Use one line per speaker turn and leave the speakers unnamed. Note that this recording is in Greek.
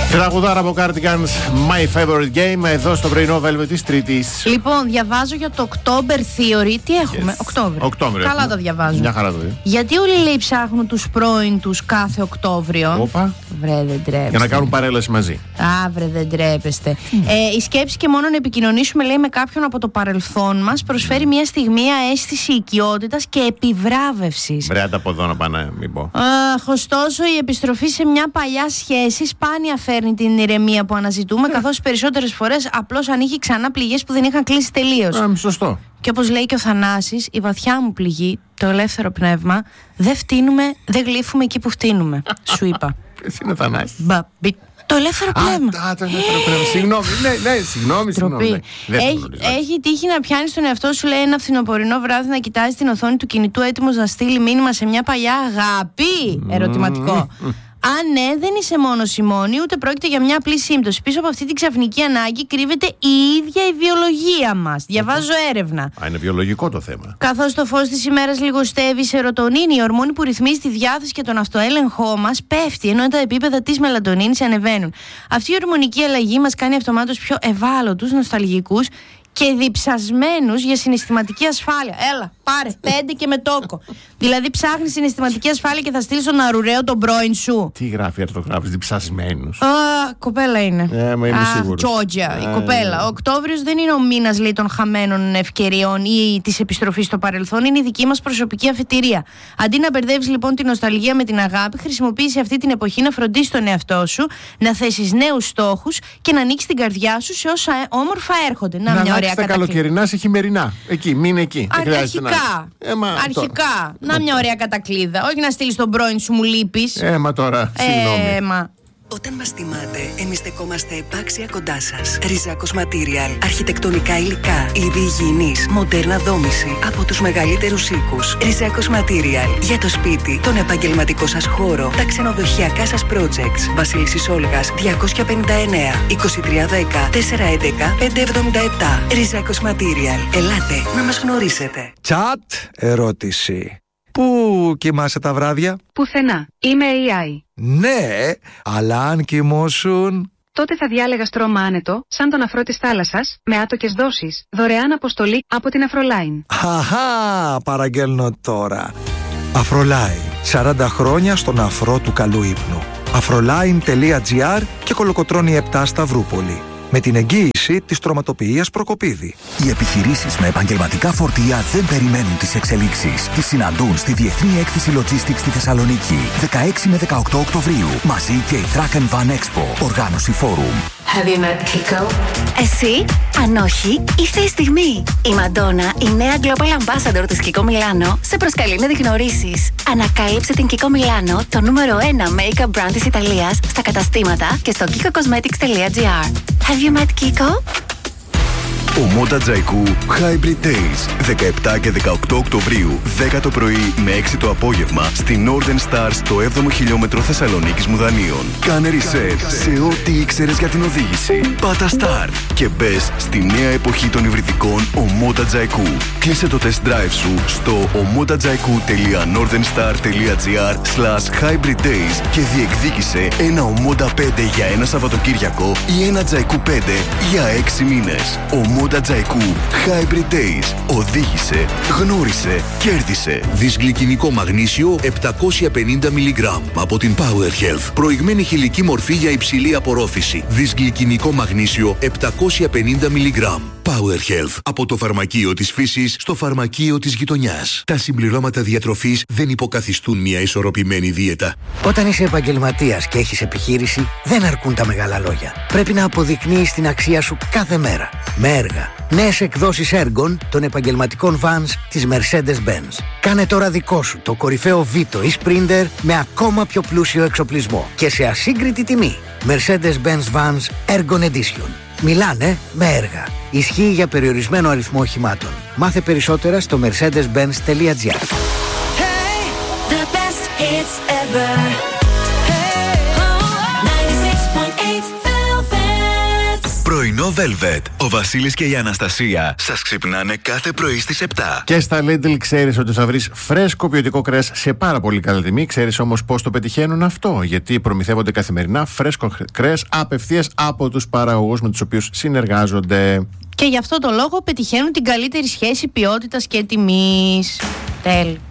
Τραγουδάρα από Cardigans, My Favorite Game, εδώ στο πρωινό Velvet της Τρίτης.
Λοιπόν, διαβάζω για το October Theory. Τι έχουμε, Οκτώβριο. Καλά τα διαβάζω.
Μια χαρά το δει.
Γιατί όλοι λέει ψάχνουν τους πρώην τους κάθε Οκτώβριο.
Όπα.
Βρε, δεν τρέπεστε.
Για να κάνουν παρέλαση μαζί.
Βρε, δεν τρέπεστε. Η σκέψη και μόνο να επικοινωνήσουμε, λέει, με κάποιον από το παρελθόν μας προσφέρει μια στιγμία αίσθηση οικειότητας και επιβράβευσης.
Βρε, από εδώ να πάνε, μην πω.
Ωστόσο, η επιστροφή σε μια παλιά σχέση σπάνια φέρνει την ηρεμία που αναζητούμε, καθώς περισσότερες φορές απλώς ανοίγει ξανά πληγές που δεν είχαν κλείσει τελείως.
Σωστό.
Και όπως λέει και ο Θανάσης, η βαθιά μου πληγή, το ελεύθερο πνεύμα, δεν φτύνουμε, δεν γλύφουμε εκεί που φτύνουμε. Σου είπα.
Ποιος είναι ο Θανάσης?
Το ελεύθερο πνεύμα.
Το ελεύθερο πνεύμα. Συγγνώμη, συγγνώμη.
Έχει τύχει να πιάνει τον εαυτό σου, λέει, ένα φθινοπορεινό βράδυ να κοιτάζει την οθόνη του κινητού έτοιμος να στείλει μήνυμα σε μια παλιά αγάπη? Ερωτηματικό. Αν ναι, δεν είσαι μόνος η μόνη, ούτε πρόκειται για μια απλή σύμπτωση. Πίσω από αυτή την ξαφνική ανάγκη κρύβεται η ίδια η βιολογία μας. Διαβάζω έρευνα.
Είναι βιολογικό το θέμα.
Καθώς το φως της ημέρας λιγοστεύει, η σερωτονίνη, η ορμόνη που ρυθμίζει τη διάθεση και τον αυτοέλεγχό μας, πέφτει, ενώ τα επίπεδα της μελατονίνης ανεβαίνουν. Αυτή η ορμονική αλλαγή μας κάνει αυτομάτως πιο ευάλωτους, νοσταλγικούς και διψασμένους για συναισθηματική ασφάλεια. Έλα, πάρε 5 και με τόκο. Δηλαδή ψάχνεις συναισθηματική ασφάλεια και θα στείλεις στον αρουραίο τον πρώην σου.
Τι γράφει αρτογράφης, διψασμένους?
Κοπέλα είναι.
Μα είμαι σίγουρος.
Τζότζια, η κοπέλα. Ο Οκτώβριος δεν είναι ο μήνας, λέει, των χαμένων ευκαιριών ή της επιστροφής στο παρελθόν. Είναι η δική μας προσωπική αφετηρία. Αντί να μπερδεύεις λοιπόν την νοσταλγία με την αγάπη, χρησιμοποίησε αυτή την εποχή να φροντίσεις τον εαυτό σου, να θέσεις νέους στόχους και να ανοίξεις την καρδιά σου σε όσα όμορφα έρχονται. Να μια ωραία
στα καλοκαιρινά σε χειμερινά. Εκεί, μείνε εκεί.
Αρχικά. Να μια ωραία κατακλείδα. Όχι να στείλεις τον πρώην σου, μου λείπεις.
Μα τώρα, συγγνώμη.
Όταν μας τιμάτε, εμείς στεκόμαστε επάξια κοντά σας. Ριζάκος Material. Αρχιτεκτονικά υλικά, είδη υγιεινής, μοντέρνα δόμηση από τους μεγαλύτερους οίκους. Ριζάκος Material. Για το σπίτι, τον επαγγελματικό σας χώρο, τα ξενοδοχειακά σας projects. Βασίλισσης Όλγας 259 2310 411 577. Ριζάκος Material. Ελάτε να μας γνωρίσετε.
Τσατ ερώτηση. Πού κοιμάσαι τα βράδια?
Πουθενά. Είμαι AI.
Ναι, αλλά αν κοιμώσουν...
Τότε θα διάλεγα στρώμα άνετο, σαν τον αφρό της θάλασσας, με άτοκες δόσεις, δωρεάν αποστολή από την Αφρολάιν.
Χαχά, παραγγέλνω τώρα. Αφρολάιν, 40 χρόνια στον αφρό του καλού ύπνου. Afrolain.gr και Κολοκοτρώνη 7 Σταυρούπολη. Με την εγγύηση της Τροματοποιίας Προκοπίδη.
Οι επιχειρήσεις με επαγγελματικά φορτία δεν περιμένουν τις εξελίξεις. Τις συναντούν στη Διεθνή Έκθεση Logistics στη Θεσσαλονίκη, 16 με 18 Οκτωβρίου. Μαζί και η Truck and Van Expo, οργάνωση Forum.
Have you met Kiko?
Εσύ? Αν όχι, ήρθε η στιγμή. Η Μαντόνα, η νέα Global Ambassador της Kiko Milano, σε προσκαλεί να τη γνωρίσεις. Ανακάλυψε την Kiko Milano, το νούμερο 1 make-up brand της Ιταλίας, στα καταστήματα και στο kikocosmetics.gr. Have you met Kiko?
Ο Moda Jaiku Hybrid Days, 17 και 18 Οκτωβρίου, 10 το πρωί με 6 το απόγευμα, στη Northern Star στο 7ο χιλιόμετρο Θεσσαλονίκης Μουδανίων. Κάνε reset σε ό,τι ήξερες για την οδήγηση. Πάτα Start και μπες στη νέα εποχή των υβριδικών Moda Jaiku. Κλείσε το test drive σου στο omodajaiku.northernstar.gr/hybrid days και διεκδίκησε ένα Omoda 5 για ένα Σαββατοκύριακο ή ένα Jaiku 5 για 6 μήνες. Moda Jaiku Hybrid Days. Οδήγησε, γνώρισε, κέρδισε.
Δυσγλυκινικό μαγνήσιο 750 mg από την Power Health. Προηγμένη χηλική μορφή για υψηλή απορρόφηση. Δυσγλυκινικό μαγνήσιο 750 mg. Power Health. Από το φαρμακείο της φύσης στο φαρμακείο της γειτονιάς. Τα συμπληρώματα διατροφής δεν υποκαθιστούν μια ισορροπημένη δίαιτα.
Όταν είσαι επαγγελματίας και έχεις επιχείρηση, δεν αρκούν τα μεγάλα λόγια. Πρέπει να αποδεικνύεις την αξία σου κάθε μέρα. Με έργα. Νέες εκδόσεις έργων των επαγγελματικών vans της Mercedes-Benz. Κάνε τώρα δικό σου το κορυφαίο Vito ή Sprinter με ακόμα πιο πλούσιο εξοπλισμό και σε ασύγκριτη τιμή. Mercedes-Benz Vans Ergon Edition. Μιλάνε με έργα. Ισχύει για περιορισμένο αριθμό οχημάτων. Μάθε περισσότερα στο mercedes-benz.gr.
Hey, the best hits ever. Hey, 96.8 Velvet.
Πρωινό Velvet. Ο Βασίλης και η Αναστασία σας ξυπνάνε κάθε πρωί στις 7.
Και στα Lidl ξέρεις ότι θα βρεις φρέσκο ποιοτικό κρέας σε πάρα πολύ καλή τιμή. Ξέρεις όμως πώς το πετυχαίνουν αυτό? Γιατί προμηθεύονται καθημερινά φρέσκο κρέας απευθείας από τους παραγωγούς με τους οποίους συνεργάζονται.
Και γι' αυτό το λόγο πετυχαίνουν την καλύτερη σχέση ποιότητας και τιμής. Τέλει.